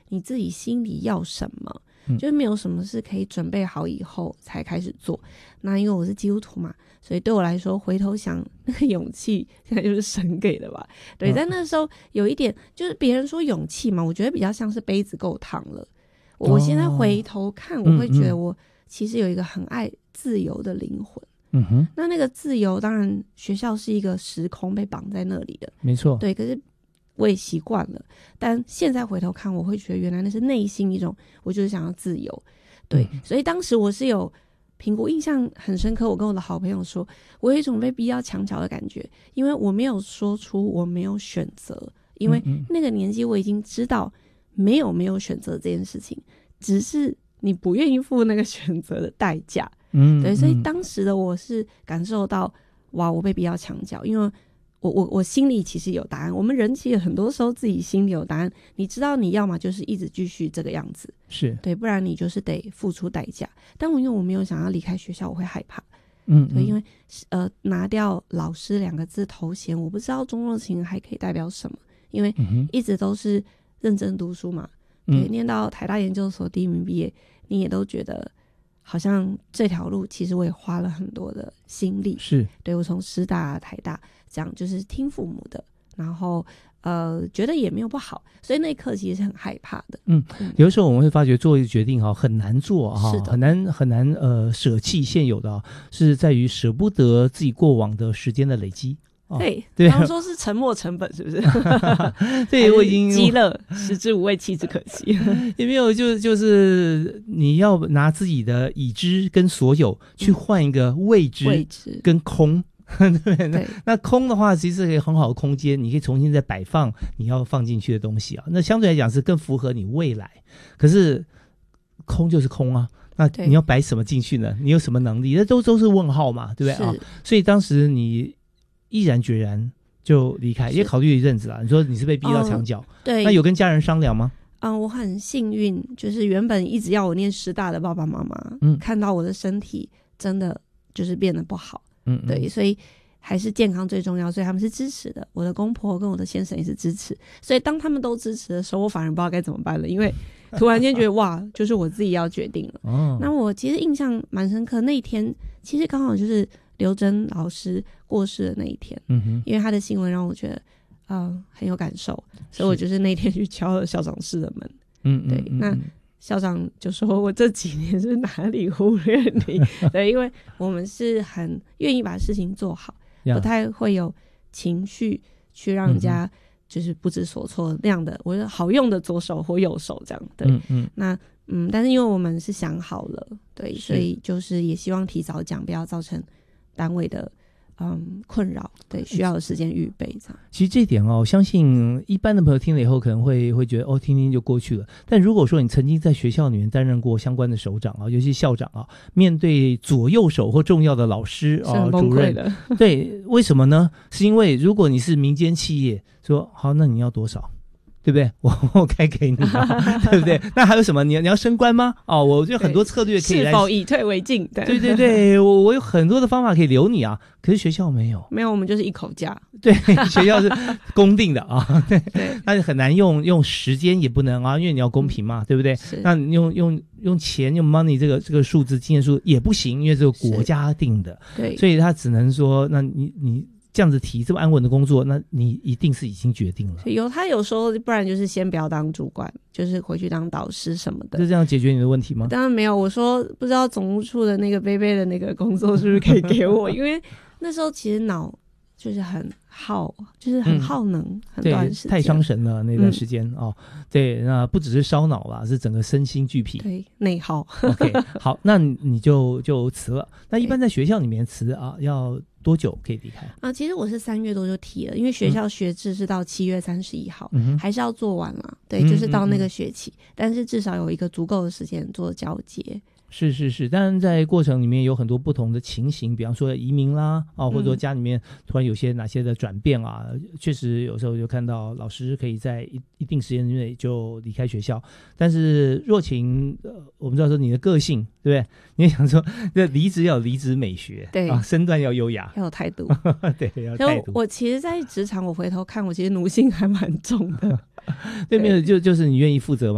你自己心里要什么，就是没有什么是可以准备好以后才开始做。那因为我是基督徒嘛，所以对我来说回头想那个勇气现在就是神给的吧。对，在那时候有一点就是别人说勇气嘛，我觉得比较像是杯子够烫了。我现在回头看，我会觉得我其实有一个很爱自由的灵魂。那个自由当然学校是一个时空被绑在那里的，没错，对，可是我也习惯了。但现在回头看，我会觉得原来那是内心一种我就是想要自由。对，所以当时我是有评估，印象很深刻。我跟我的好朋友说，我有一种被逼到墙角的感觉，因为我没有说出我没有选择，因为那个年纪我已经知道没有选择这件事情，只是你不愿意付那个选择的代价。对，所以当时的我是感受到，哇，我被逼到墙角，因为我心里其实有答案。我们人其实很多时候自己心里有答案，你知道你要嘛就是一直继续这个样子，是对，不然你就是得付出代价。但因为我没有想要离开学校，我会害怕。对，因为拿掉老师2个字头衔，我不知道中若晴还可以代表什么，因为一直都是认真读书嘛。对，念到台大研究所第1名毕业，你也都觉得好像这条路其实我也花了很多的心力。是，对，我从师大台大这样就是听父母的，然后觉得也没有不好，所以那一刻其实是很害怕的。 有的时候我们会发觉做一个决定很难做很难舍弃现有的是在于舍不得自己过往的时间的累积。 对，他们说是沉没成本，是不是？ 对，我已经积乐，食之无味，弃之可惜。 也没有，就是你要拿自己的已知跟所有去换一个未知跟空。对，那空的话其实是一个很好的空间，你可以重新再摆放你要放进去的东西那相对来讲是更符合你未来。可是空就是空啊，那你要摆什么进去呢？你有什么能力？那都是问号嘛，对不对所以当时你毅然决然就离开，也考虑一阵子你说你是被逼到墙角，对，那有跟家人商量吗？ 我很幸运，就是原本一直要我念师大的爸爸妈妈，看到我的身体真的就是变得不好，对，所以还是健康最重要，所以他们是支持的。我的公婆跟我的先生也是支持，所以当他们都支持的时候，我反而不知道该怎么办了，因为突然间觉得哇，就是我自己要决定了。那我其实印象蛮深刻，那一天其实刚好就是刘真老师过世的那一天，因为他的新闻让我觉得很有感受，所以我就是那天去敲了校长室的门。对，那校长就说我这几年是哪里忽略你对，因为我们是很愿意把事情做好，不太会有情绪去让人家就是不知所措那样的，我觉得好用的左手或右手这样。对，那但是因为我们是想好了，对，所以就是也希望提早讲，不要造成单位的困扰，对，需要的时间预备这样。 其实这一点我相信一般的朋友听了以后可能会觉得听听就过去了。但如果说你曾经在学校里面担任过相关的首长尤其校长面对左右手或重要的老师是很崩溃的。 对，为什么呢？是因为如果你是民间企业，说好，那你要多少？对不对？我该给你对不对？那还有什么？你要升官吗？我就很多策略可以来。 是否以退为进？ 对，我有很多的方法可以留你可是学校没有， 我们就是一口价。 对，学校是公定的对，那很难用时间也不能因为你要公平嘛，对不对？那你用钱用 money 这个数字经验数也不行，因为这个国家定的。对，所以他只能说，那你这样子提这么安稳的工作，那你一定是已经决定了。 他有说，不然就是先不要当主管，就是回去当导师什么的。 就这样解决你的问题吗？ 当然没有，我说不知道总务处的那个贝贝的那个工作是不是可以给我，因为那时候其实脑就是很耗能，很短时间， 太伤神了那段时间对，那不只是烧脑啦，是整个身心俱疲， 对，内耗。 OK， 好，那你就辞了。那一般在学校里面辞要多久可以离开其实我是3月多就提了，因为学校学制是到7月31号，还是要做完啦。对，就是到那个学期，但是至少有一个足够的时间做交接。 是，当然在过程里面有很多不同的情形，比方说移民啦或者说家里面突然有些哪些的转变确实有时候就看到老师可以在一定时间内就离开学校。但是若晴我们知道说你的个性，对不对？你也想说离职要有离职美学，对身段要优雅， 要有态度对，要有态度。 我其实在职场我回头看，我其实奴性还蛮重的对，没有就是你愿意负责吗？